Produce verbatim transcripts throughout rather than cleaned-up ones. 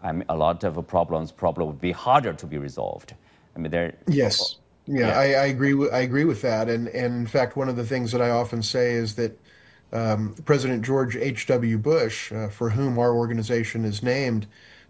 I mean, a lot of problems probably would be harder to be resolved. I mean, there, Yes. Yeah, yeah. I, I agree with I agree with that. And and in fact, one of the things that I often say is that um, President George H W. Bush, uh, for whom our organization is named,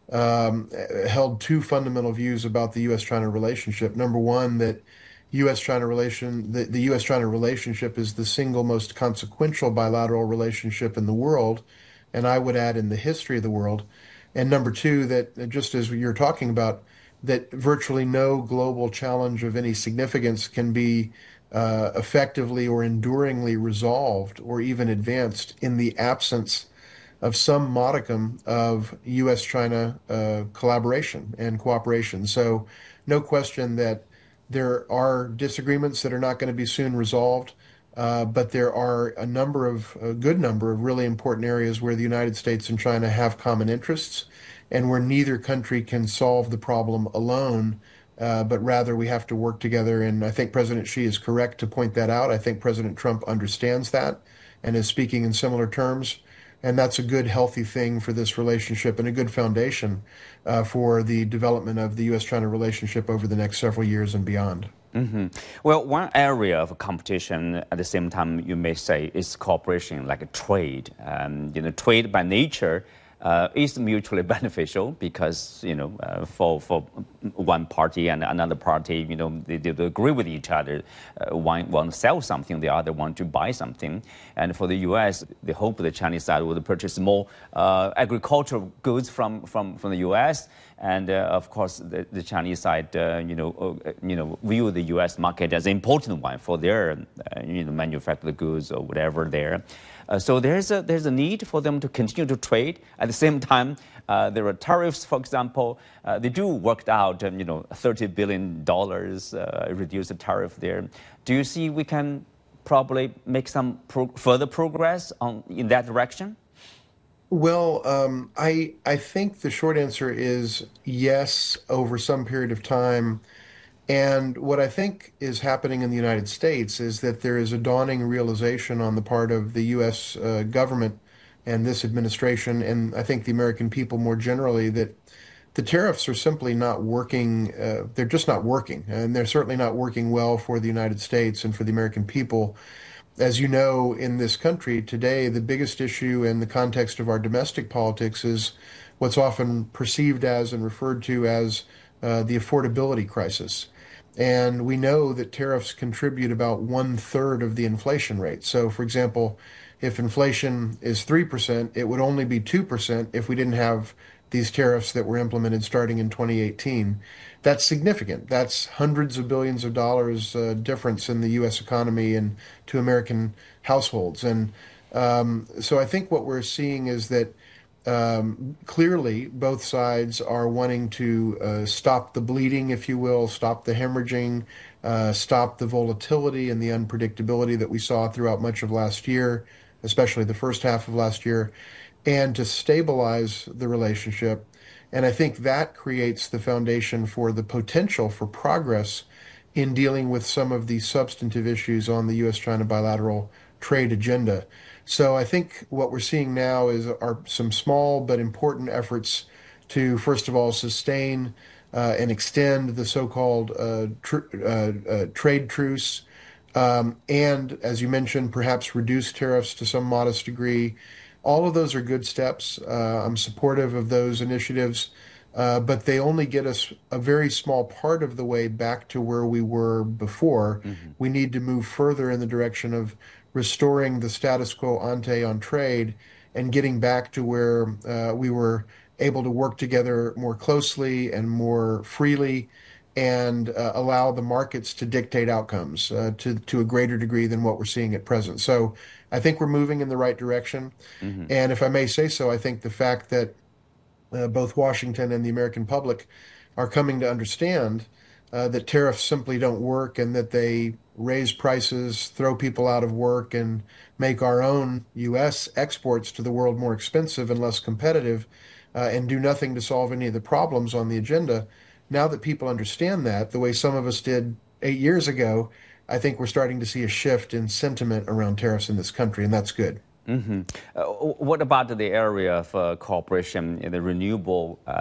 um, held two fundamental views about the U S-China relationship. Number one, that U S-China relation the, the U S-China relationship is the single most consequential bilateral relationship in the world, and I would add in the history of the world. And number two, that uh, just as you're talking about, that virtually no global challenge of any significance can be uh, effectively or enduringly resolved or even advanced in the absence of some modicum of U S-China uh, collaboration and cooperation. So, no question that there are disagreements that are not going to be soon resolved, uh, but there are a number of, a good number of really important areas where the United States and China have common interests and where neither country can solve the problem alone. Uh, but rather we have to work together. And I think President Xi is correct to point that out. I think President Trump understands that and is speaking in similar terms. And that's a good, healthy thing for this relationship and a good foundation uh, for the development of the U S-China relationship over the next several years and beyond. Hmm. Well, one area of competition at the same time you may say is cooperation, like a trade. Um, you know, trade by nature uh, is mutually beneficial because you know uh, for for one party and another party, you know, they, they agree with each other. Uh, one want to sell something, the other want to buy something. And for the U S, they hope the Chinese side would purchase more uh, agricultural goods from from from the U S. And uh, of course, the, the Chinese side, uh, you know, uh, you know, view the U S market as an important one for their, uh, you know, manufactured goods or whatever there. Uh, so there's a there's a need for them to continue to trade. At the same time, uh, there are tariffs, for example. Uh, they do work out, um, you know, thirty billion dollars uh, reduce the tariff there. Do you see we can probably make some pro further progress on in that direction? Well, um, I I think the short answer is yes, over some period of time. And what I think is happening in the United States is that there is a dawning realization on the part of the U S uh, government and this administration, and I think the American people more generally, that the tariffs are simply not working. Uh, they're just not working, and they're certainly not working well for the United States and for the American people. As you know, in this country today, the biggest issue in the context of our domestic politics is what's often perceived as and referred to as uh, the affordability crisis. And we know that tariffs contribute about one third of the inflation rate. So, for example, if inflation is three percent, it would only be two percent if we didn't have these tariffs that were implemented starting in twenty eighteen. That's significant. That's hundreds of billions of dollars uh, difference in the U S economy and to American households. And um, so I think what we're seeing is that um, clearly both sides are wanting to uh, stop the bleeding, if you will, stop the hemorrhaging, uh, stop the volatility and the unpredictability that we saw throughout much of last year, especially the first half of last year, and to stabilize the relationship. And I think that creates the foundation for the potential for progress in dealing with some of the substantive issues on the U S-China bilateral trade agenda. So I think what we're seeing now is are some small but important efforts to, first of all, sustain uh, and extend the so-called uh, tr uh, uh, trade truce, um, and, as you mentioned, perhaps reduce tariffs to some modest degree. All of those are good steps. Uh, I'm supportive of those initiatives, uh, but they only get us a very small part of the way back to where we were before. Hmm. We need to move further in the direction of restoring the status quo ante on trade and getting back to where uh, we were able to work together more closely and more freely and uh, allow the markets to dictate outcomes uh, to to a greater degree than what we're seeing at present. So I think we're moving in the right direction. Hmm. And if I may say so, I think the fact that uh, both Washington and the American public are coming to understand uh, that tariffs simply don't work and that they raise prices, throw people out of work, and make our own U S exports to the world more expensive and less competitive, uh, and do nothing to solve any of the problems on the agenda. Now that people understand that, the way some of us did eight years ago, I think we're starting to see a shift in sentiment around tariffs in this country, and that's good. Hmm. Uh, what about the area of uh, cooperation in the renewable uh,